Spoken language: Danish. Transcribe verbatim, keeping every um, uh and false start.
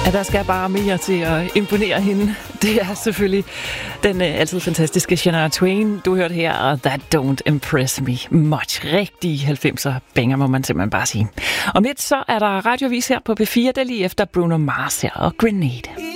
Ja, der skal bare mere til at imponere hende. Det er selvfølgelig den øh, altid fantastiske Shania Twain, du hørte her, og That Don't Impress Me Much. Rigtig halvfemser banger, må man simpelthen bare sige. Om lidt så er der radiovis her på P fire, der lige efter Bruno Mars her og Grenade.